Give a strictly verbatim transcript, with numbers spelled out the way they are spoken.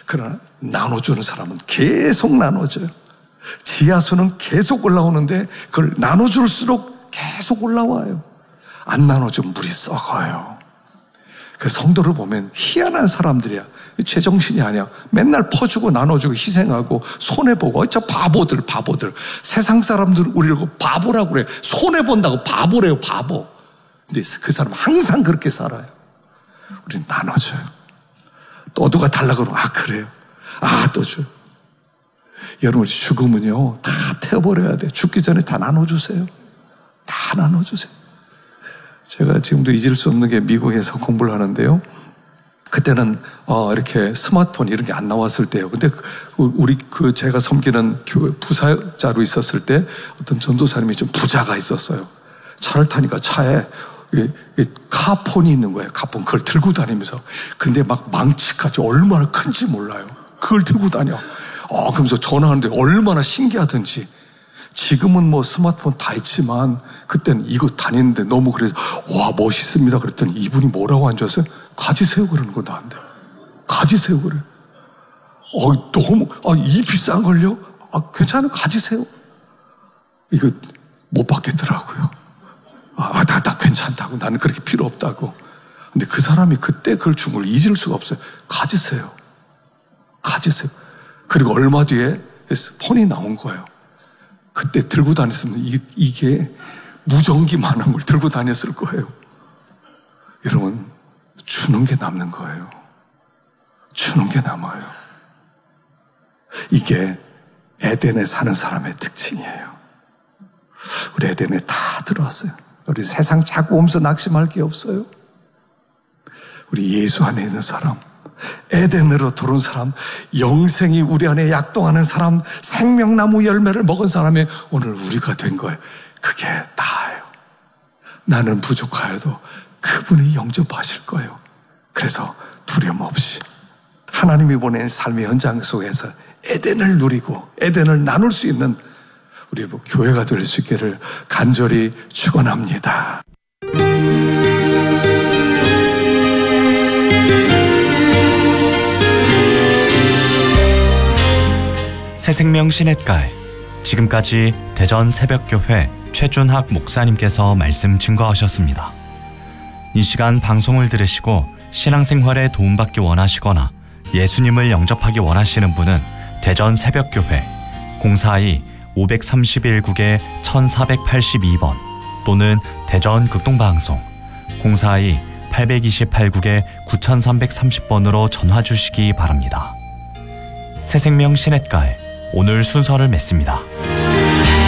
그러나 나눠주는 사람은 계속 나눠줘요. 지하수는 계속 올라오는데 그걸 나눠줄수록 계속 올라와요. 안 나눠주면 물이 썩어요. 그 성도를 보면 희한한 사람들이야. 제정신이 아니야. 맨날 퍼주고 나눠주고 희생하고 손해보고. 저 바보들 바보들. 세상 사람들 우리를 바보라고 그래. 손해본다고 바보래요, 바보. 근데 그 사람 항상 그렇게 살아요. 우리는 나눠줘요. 또 누가 달라고 그러면 아 그래요. 아 또 줘요. 여러분 죽으면요 다 태워버려야 돼. 죽기 전에 다 나눠주세요. 다 나눠주세요. 제가 지금도 잊을 수 없는 게 미국에서 공부를 하는데요. 그때는 어 이렇게 스마트폰 이런 게 안 나왔을 때요. 근데 우리 그 제가 섬기는 교회 부사자로 있었을 때 어떤 전도사님이 좀 부자가 있었어요. 차를 타니까 차에 이, 이 카폰이 있는 거예요. 카폰 그걸 들고 다니면서. 근데 막 망치까지 얼마나 큰지 몰라요. 그걸 들고 다녀. 어 그러면서 전화하는데 얼마나 신기하던지. 지금은 뭐 스마트폰 다 있지만 그때는 이거 다니는데 너무 그래서 와 멋있습니다 그랬더니 이분이 뭐라고 앉아서 가지세요 그러는 거 나한테. 가지세요 그래. 어 너무 아 이 비싼 걸요? 아 괜찮아요 가지세요. 이거 못 받겠더라고요. 아 나 나 괜찮다고 나는 그렇게 필요 없다고. 근데 그 사람이 그때 그걸 준 걸 잊을 수가 없어요. 가지세요. 가지세요. 그리고 얼마 뒤에 폰이 나온 거예요. 그때 들고 다녔으면 이게 무전기만한 걸 들고 다녔을 거예요. 여러분 주는 게 남는 거예요. 주는 게 남아요. 이게 에덴에 사는 사람의 특징이에요. 우리 에덴에 다 들어왔어요. 우리 세상 자꾸 오면서 낙심할 게 없어요. 우리 예수 안에 있는 사람, 에덴으로 들어온 사람, 영생이 우리 안에 약동하는 사람, 생명나무 열매를 먹은 사람이 오늘 우리가 된 거예요. 그게 나예요. 나는 부족하여도 그분이 영접하실 거예요. 그래서 두려움 없이 하나님이 보낸 삶의 현장 속에서 에덴을 누리고 에덴을 나눌 수 있는 우리 교회가 될 수 있기를 간절히 축원합니다. 새생명 시냇가에 지금까지 대전 새벽교회 최준학 목사님께서 말씀 증거하셨습니다. 이 시간 방송을 들으시고 신앙생활에 도움받기 원하시거나 예수님을 영접하기 원하시는 분은 대전 새벽교회 공사이 오삼일 국에 천사백팔십이 번 또는 대전 극동방송 공사이 팔이팔 국에 구삼삼삼십 번으로 전화 주시기 바랍니다. 새생명 시냇가에 오늘 순서를 맺습니다.